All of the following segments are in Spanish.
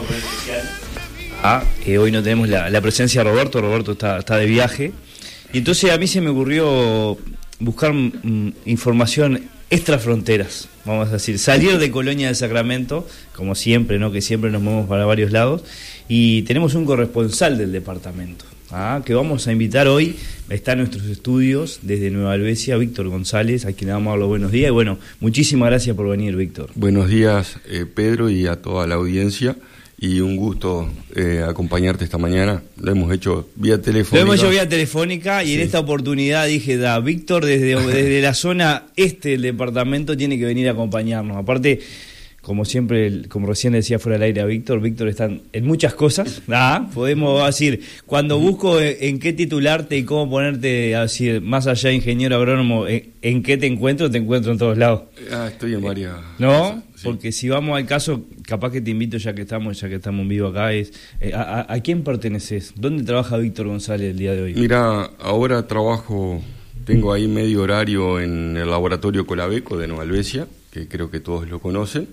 muy especial. Hoy no tenemos la presencia de Roberto. Roberto está de viaje. Y entonces a mí se me ocurrió buscar información extra fronteras, vamos a decir, salir de Colonia del Sacramento, como siempre, ¿no? Que siempre nos movemos para varios lados, y tenemos un corresponsal del departamento, que vamos a invitar hoy. Está en nuestros estudios desde Nueva Albesia, Víctor González, a quien le damos a dar los buenos días. Y bueno, muchísimas gracias por venir, Víctor. Buenos días, Pedro, y a toda la audiencia. Y un gusto acompañarte esta mañana. Lo hemos hecho vía telefónica. Lo hemos hecho vía telefónica y sí. En esta oportunidad dije, Víctor desde la zona este del departamento tiene que venir a acompañarnos. Aparte, como siempre, como recién decía fuera del aire a Víctor está en muchas cosas. Podemos decir, cuando busco en qué titularte y cómo ponerte, así, más allá de ingeniero agrónomo, en qué te encuentro en todos lados. Estoy en varias. ¿No? Sí. Porque si vamos al caso, capaz que te invito ya que estamos en vivo acá, ¿a quién perteneces? ¿Dónde trabaja Víctor González el día de hoy? Mira, ahora tengo ahí medio horario en el laboratorio Colabeco de Nueva Albesia, que creo que todos lo conocen,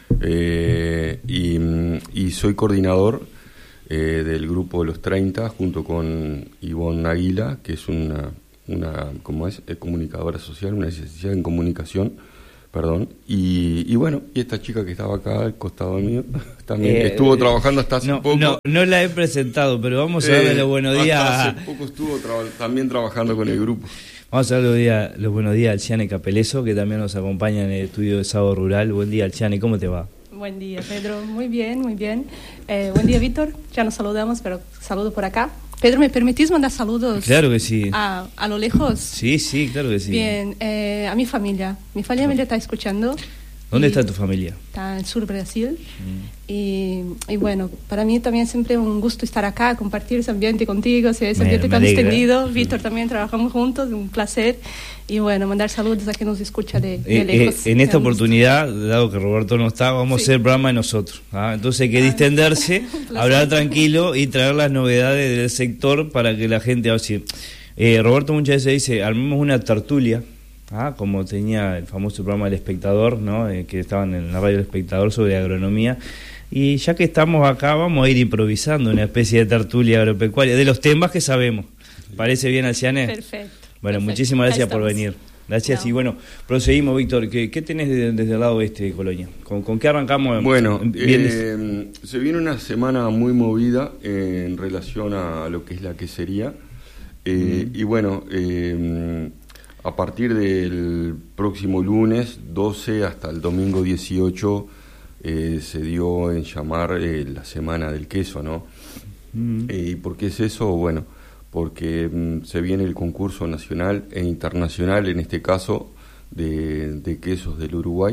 y soy coordinador del grupo de los 30, junto con Ivonne Águila, que es una comunicadora social, una licenciada en comunicación, y bueno, y esta chica que estaba acá al costado mío también estuvo trabajando hasta hace poco. No la he presentado, pero vamos a darle los buenos días. Hace poco estuvo también trabajando con el grupo. Vamos a dar los buenos días a Alciane Capeleso, que también nos acompaña en el estudio de Sábado Rural. Buen día, Alciane, ¿cómo te va? Buen día, Pedro. Muy bien, muy bien. Buen día, Víctor. Ya nos saludamos, pero saludo por acá. Pedro, ¿me permitís mandar saludos? Claro que sí. ¿A lo lejos? Sí, claro que sí. Bien, a mi familia. Mi familia me está escuchando. ¿Dónde está tu familia? Está en el sur de Brasil. Y bueno, para mí también siempre un gusto estar acá, compartir ese ambiente contigo, ese ambiente tan extendido. Víctor, también trabajamos juntos, un placer. Y bueno, mandar saludos a quien nos escucha de lejos. En esta oportunidad, dado que Roberto no está, vamos a hacer el programa de nosotros. Entonces hay que distenderse, hablar tranquilo y traer las novedades del sector para que la gente... Roberto muchas veces dice, armemos una tertulia, como tenía el famoso programa El Espectador, ¿no? Que estaban en la radio El Espectador sobre agronomía. Y ya que estamos acá, vamos a ir improvisando una especie de tertulia agropecuaria de los temas que sabemos. ¿Parece bien, Alciane? Perfecto. Bueno, muchísimas gracias por venir. Gracias. No. Y bueno, proseguimos, Víctor. ¿Qué tenés desde el lado este de Colonia? ¿Con qué arrancamos? Bueno, se viene una semana muy movida en relación a lo que es la quesería. Y bueno, a partir del próximo lunes 12 hasta el domingo 18 se dio en llamar la Semana del Queso, ¿no? ¿Y por qué es eso? Bueno, porque se viene el concurso nacional e internacional, en este caso, de quesos del Uruguay.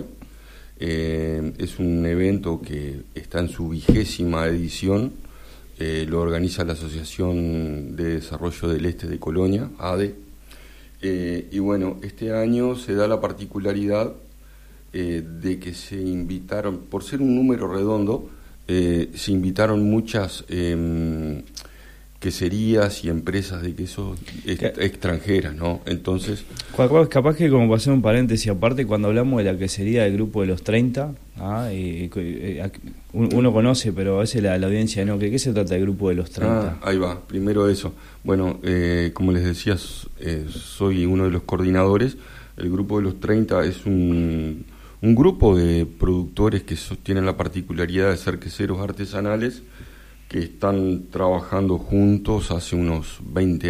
Es un evento que está en su 20ª edición, lo organiza la Asociación de Desarrollo del Este de Colonia, ADE, y bueno, este año se da la particularidad de que se invitaron, por ser un número redondo, se invitaron muchas queserías y empresas de quesos extranjeras, ¿no? Entonces... Capaz que como pasé un paréntesis aparte, cuando hablamos de la quesería del grupo de los 30, uno conoce, pero a veces la audiencia no, ¿qué se trata del grupo de los 30? Ahí va, primero eso. Bueno, como les decía, soy uno de los coordinadores. El grupo de los 30 es un grupo de productores que tienen la particularidad de ser queseros artesanales, que están trabajando juntos hace unos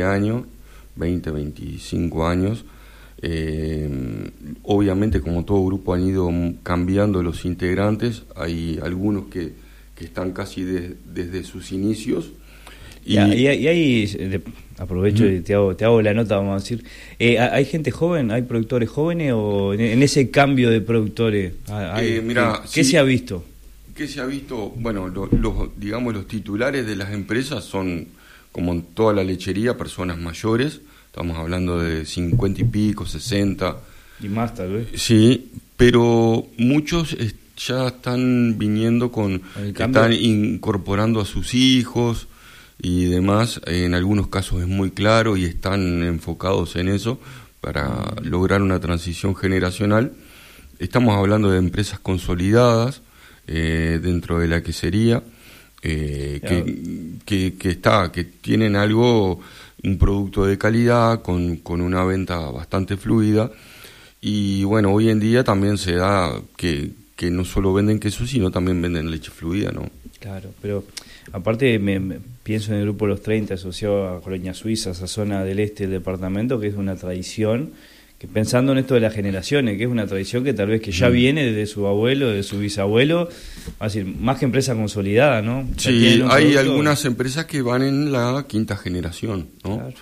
25 años. Obviamente, como todo grupo, han ido cambiando los integrantes. Hay algunos que están casi desde sus inicios. Y ahí aprovecho y te hago la nota, vamos a decir. ¿Hay gente joven? ¿Hay productores jóvenes? ¿O en ese cambio de productores? ¿Qué se ha visto? ¿Qué se ha visto? Bueno, los titulares de las empresas son, como en toda la lechería, personas mayores. Estamos hablando de 50 y pico, 60. Y más, tal vez. Sí, pero muchos ya están viniendo están incorporando a sus hijos y demás. En algunos casos es muy claro y están enfocados en eso para lograr una transición generacional. Estamos hablando de empresas consolidadas dentro de la quesería, que tienen algo, un producto de calidad con una venta bastante fluida. Y bueno, hoy en día también se da que no solo venden queso, sino también venden leche fluida, ¿no? Claro, pero aparte me pienso en el grupo Los 30 asociado a Colonia Suiza, esa zona del este del departamento, que es una tradición, que pensando en esto de las generaciones, que es una tradición que tal vez que ya viene desde su abuelo, de su bisabuelo, es decir, más que empresa consolidada, ¿no? Sí, hay algunas empresas que van en la quinta generación, ¿no? Claro.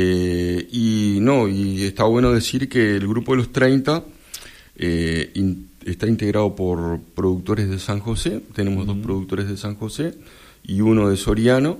Y está bueno decir que el grupo de Los 30 está integrado por productores de San José. Tenemos dos productores de San José y uno de Soriano.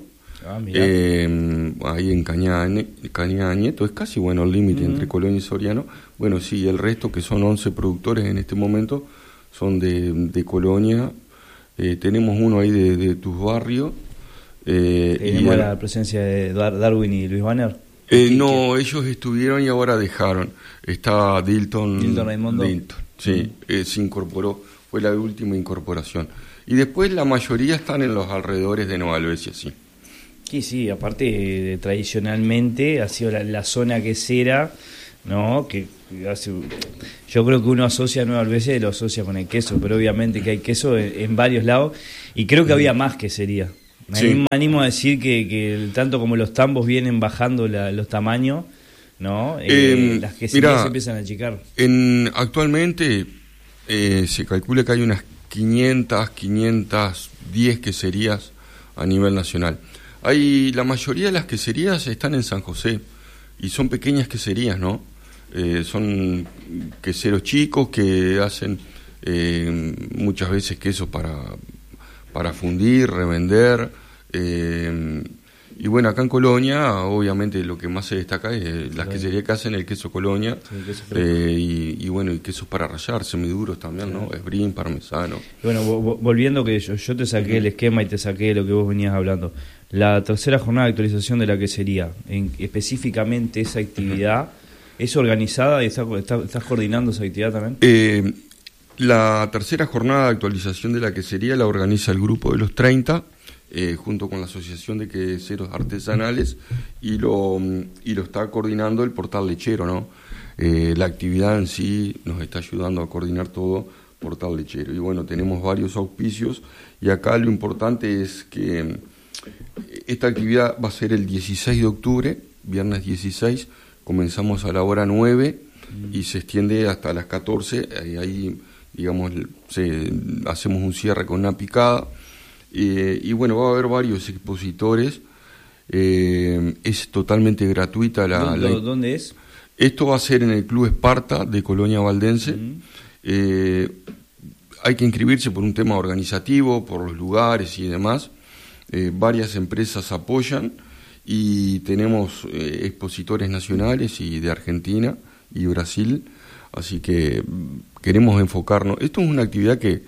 Ahí en Cañada Nieto, es casi el límite entre Colonia y Soriano. Bueno, sí, el resto, que son 11 productores en este momento, son de Colonia. Tenemos uno ahí de tus barrios. ¿Tenemos la presencia de Darwin y Luis Banner? No, ellos estuvieron y ahora dejaron. Está Dilton Raimundo. Sí, se incorporó, fue la última incorporación. Y después la mayoría están en los alrededores de Nueva Helvecia, sí. Sí, aparte tradicionalmente ha sido la zona quesera, ¿no? Yo creo que uno asocia a Nueva Helvecia y lo asocia con el queso, pero obviamente que hay queso en varios lados y creo que había más quesería. Me animo a decir que tanto como los tambos vienen bajando los tamaños, ¿no? Las queserías se empiezan a achicar. Actualmente se calcula que hay unas 510 queserías a nivel nacional. La mayoría de las queserías están en San José y son pequeñas queserías, ¿no? Son queseros chicos que hacen muchas veces quesos para fundir, revender. Y bueno, acá en Colonia, obviamente lo que más se destaca es las queserías que hacen el queso Colonia, y quesos para rallar, semiduros también, ¿no? Esbrin, parmesano. Bueno, volviendo que yo te saqué el esquema y te saqué lo que vos venías hablando. La tercera jornada de actualización de la quesería, específicamente esa actividad, ¿es organizada y estás coordinando esa actividad también? La tercera jornada de actualización de la quesería la organiza el grupo de Los 30, junto con la Asociación de Queseros Artesanales, y lo está coordinando el Portal Lechero, ¿no? La actividad en sí nos está ayudando a coordinar todo Portal Lechero. Y bueno, tenemos varios auspicios, y acá lo importante es que esta actividad va a ser el 16 de octubre, viernes 16, comenzamos a la hora 9 y se extiende hasta las 14, ahí digamos, hacemos un cierre con una picada, y bueno, va a haber varios expositores, es totalmente gratuita ¿Dónde es? Esto va a ser en el Club Esparta de Colonia Valdense. Hay que inscribirse por un tema organizativo, por los lugares y demás. Varias empresas apoyan y tenemos expositores nacionales y de Argentina y Brasil, así que queremos enfocarnos. Esto es una actividad que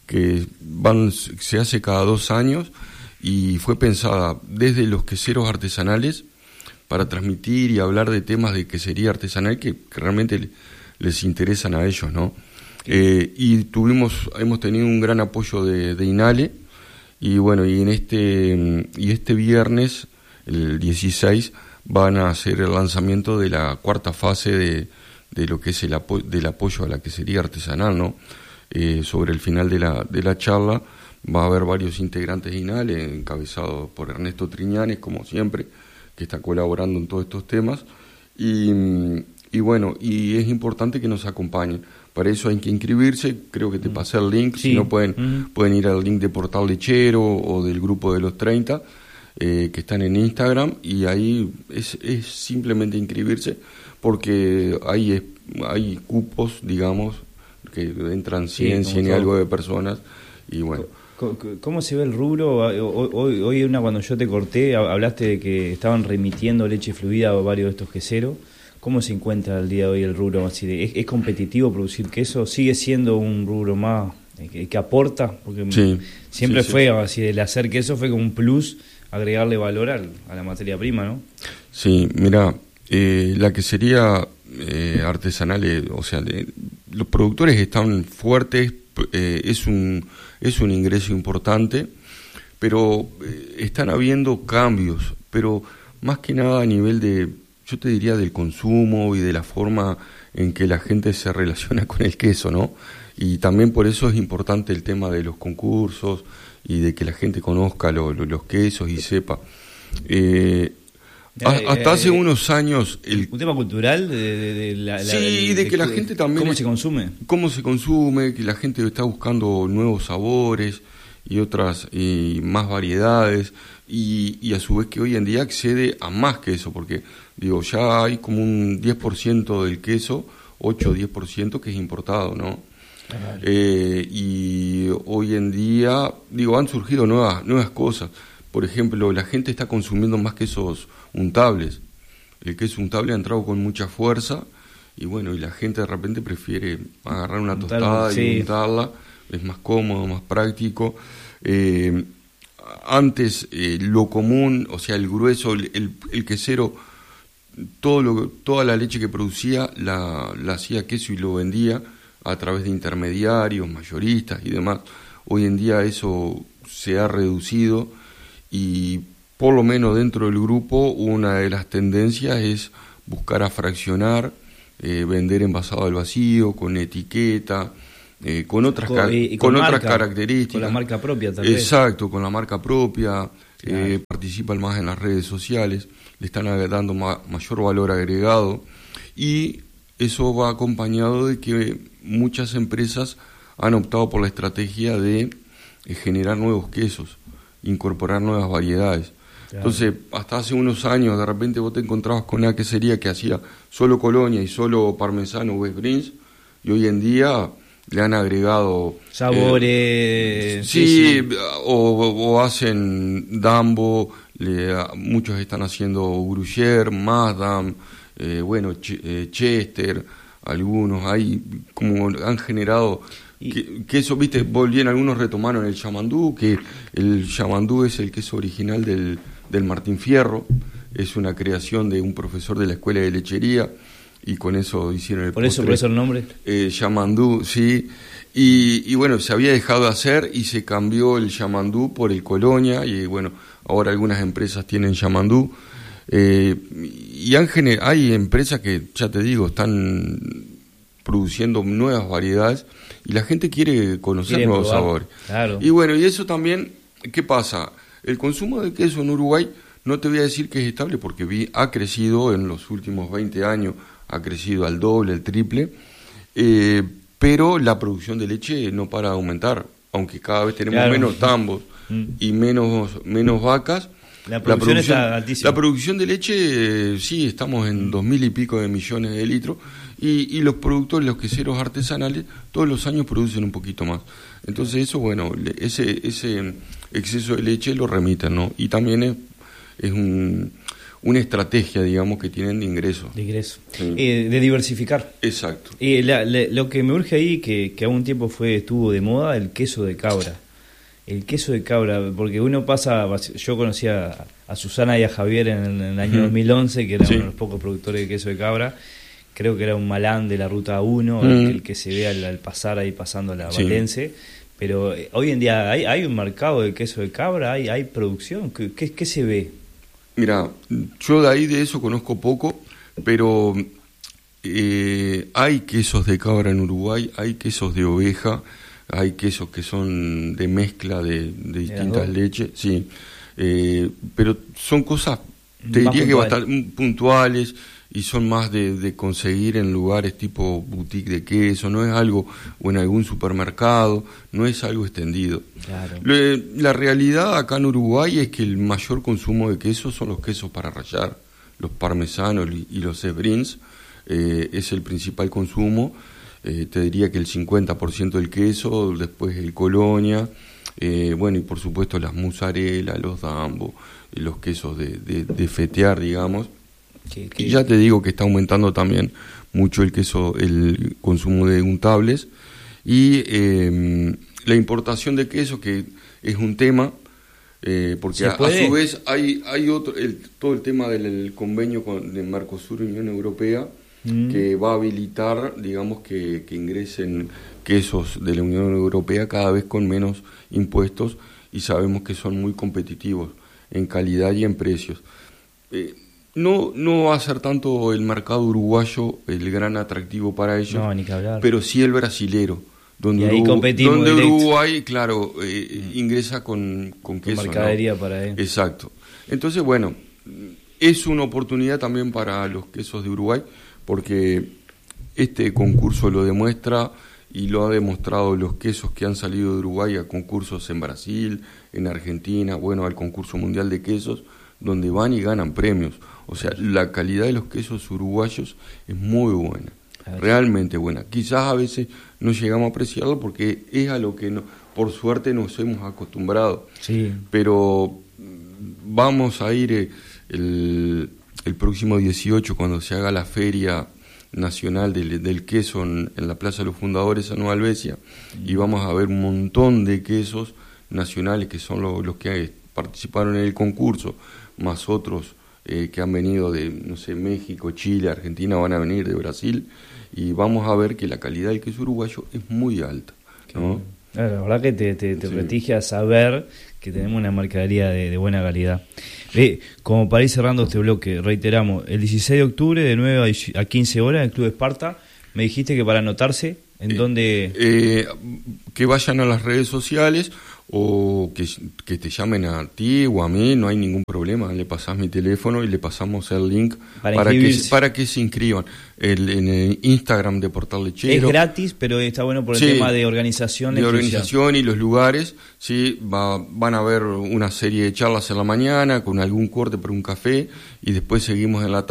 se hace cada 2 años y fue pensada desde los queseros artesanales para transmitir y hablar de temas de quesería artesanal que realmente les interesan a ellos, ¿no? Y hemos tenido un gran apoyo de INALE. Y bueno, este viernes, el 16, van a hacer el lanzamiento de la cuarta fase de lo que es del apoyo a la quesería artesanal, ¿no? Sobre el final de la charla va a haber varios integrantes de INALE, encabezados por Ernesto Triñanes, como siempre, que está colaborando en todos estos temas. Y bueno, y es importante que nos acompañen. Para eso hay que inscribirse, creo que te pasé el link, sí. Si no pueden ir al link de Portal Lechero o del grupo de Los 30, que están en Instagram, y ahí es simplemente inscribirse, porque hay cupos, digamos, que entran 100 y algo de personas, y bueno. ¿Cómo se ve el rubro? Hoy cuando yo te corté, hablaste de que estaban remitiendo leche fluida a varios de estos queseros. ¿Cómo se encuentra al día de hoy el rubro? Así ¿es competitivo producir queso? ¿Sigue siendo un rubro más que aporta? Porque siempre fue así, el hacer queso fue como un plus, agregarle valor a la materia prima, ¿no? Sí, mira, la quesería artesanal, los productores están fuertes, es un ingreso importante, pero están habiendo cambios, pero más que nada a nivel de, yo te diría, del consumo y de la forma en que la gente se relaciona con el queso, ¿no? Y también por eso es importante el tema de los concursos y de que la gente conozca los quesos y sepa. Hasta hace unos años... un tema cultural de que la gente también... ¿Cómo se consume? Cómo se consume, que la gente está buscando nuevos sabores y otras y más variedades y a su vez que hoy en día accede a más queso, porque digo, ya hay como un 10% del queso, 8 o 10% que es importado, ¿no? Y hoy en día, digo, han surgido nuevas cosas. Por ejemplo, la gente está consumiendo más quesos untables. El queso untable ha entrado con mucha fuerza y bueno, y la gente de repente prefiere agarrar una tostada y untarla. Es más cómodo, más práctico. Antes lo común, o sea, el grueso, el quesero, toda la leche que producía la hacía queso y lo vendía a través de intermediarios, mayoristas y demás. Hoy en día eso se ha reducido y por lo menos dentro del grupo una de las tendencias es buscar a fraccionar, vender envasado al vacío, con etiqueta, con otras características. Con la marca propia también. Exacto, con la marca propia, claro. Participan más en las redes sociales, le están dando mayor valor agregado y eso va acompañado de que muchas empresas han optado por la estrategia de generar nuevos quesos, incorporar nuevas variedades. Claro. Entonces, hasta hace unos años, de repente vos te encontrabas con una quesería que hacía solo Colonia y solo parmesano o West Greens, y hoy en día le han agregado sabores. Sí. O hacen Dambo, muchos están haciendo Gruyère, Madame, Chester, algunos hay como han generado queso, viste, volvían algunos retomaron el chamandú, que el chamandú es el queso original del Martín Fierro, es una creación de un profesor de la escuela de lechería y con eso hicieron el postre. ¿Por eso el nombre? Chamandú, sí. Y bueno, se había dejado de hacer y se cambió el chamandú por el Colonia y bueno, ahora algunas empresas tienen chamandú. Y hay empresas que, ya te digo, están produciendo nuevas variedades y la gente quiere conocer nuevos sabores. Claro. Y bueno, y eso también, ¿qué pasa? El consumo de queso en Uruguay, no te voy a decir que es estable porque ha crecido en los últimos 20 años, ha crecido al doble, al triple, pero la producción de leche no para de aumentar, aunque cada vez tenemos menos tambos y menos vacas. La producción está altísima. La producción de leche, sí, estamos en 2.000 y pico de millones de litros y los productores, los queseros artesanales, todos los años producen un poquito más. Entonces eso, bueno, ese exceso de leche lo remiten, ¿no? Y también es una estrategia, digamos, que tienen de ingreso. De ingreso. Sí. De diversificar. Exacto. Lo que me urge ahí, que a un tiempo estuvo de moda, el queso de cabra. El queso de cabra, porque uno pasa, yo conocí a Susana y a Javier en el año 2011, que eran uno de los pocos productores de queso de cabra, creo que era un malán de la Ruta 1, el que se ve al pasar ahí pasando la Valdense, pero hoy en día hay un mercado de queso de cabra, hay producción, ¿qué se ve? Mira, yo de eso conozco poco, pero hay quesos de cabra en Uruguay, hay quesos de oveja, hay quesos que son de mezcla de distintas leches, sí, pero son cosas, te diría que bastante puntuales y son más de conseguir en lugares tipo boutique de queso, no es algo, o en algún supermercado, no es algo extendido. Claro. La realidad acá en Uruguay es que el mayor consumo de queso son los quesos para rallar, los parmesanos y los Sbrins, es el principal consumo. Te diría que el 50% del queso, después el Colonia, bueno, y por supuesto las mozzarella, los Dambo, los quesos de fetear, digamos. Y ya te digo que está aumentando también mucho el consumo de untables y la importación de queso, que es un tema, porque a su vez hay todo el tema del convenio de Mercosur y Unión Europea, que va a habilitar, digamos, que ingresen quesos de la Unión Europea cada vez con menos impuestos y sabemos que son muy competitivos en calidad y en precios. No va a ser tanto el mercado uruguayo el gran atractivo para ellos, no, ni que hablar. Pero sí el brasilero, donde, donde Uruguay, claro, ingresa con queso. Mercadería, ¿no? Para él. Exacto. Entonces, bueno, es una oportunidad también para los quesos de Uruguay, porque este concurso lo demuestra y lo ha demostrado los quesos que han salido de Uruguay a concursos en Brasil, en Argentina, bueno, al concurso mundial de quesos, donde van y ganan premios. O sea, la calidad de los quesos uruguayos es muy buena, realmente buena. Quizás a veces no llegamos a apreciarlo porque es a lo que por suerte nos hemos acostumbrado. Sí. Pero vamos a ir el próximo 18, cuando se haga la feria nacional del queso en la Plaza de los Fundadores en Nueva Albesia, y vamos a ver un montón de quesos nacionales que son los que participaron en el concurso, más otros que han venido de, no sé, México, Chile, Argentina, van a venir de Brasil, y vamos a ver que la calidad del queso uruguayo es muy alta, ¿no? La verdad que te prestigia saber que tenemos una mercadería de buena calidad. Como para ir cerrando este bloque, reiteramos, el 16 de octubre de 9 a 15 horas en el Club Esparta. Me dijiste que para anotarse, ¿en dónde? Que vayan a las redes sociales o que te llamen a ti o a mí, no hay ningún problema, le pasás mi teléfono y le pasamos el link para que se inscriban en el Instagram de Portal Lechero. Es gratis, pero está bueno por el tema de organización. De organización y los lugares, sí, van a haber una serie de charlas en la mañana con algún corte para un café y después seguimos en la tarde